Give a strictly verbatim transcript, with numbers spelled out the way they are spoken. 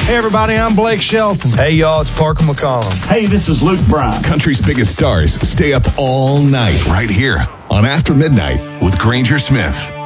Hey, everybody, I'm Blake Shelton. Hey, y'all, it's Parker McCollum. Hey, this is Luke Bryan. Country's biggest stars stay up all night right here on After Midnight with Granger Smith.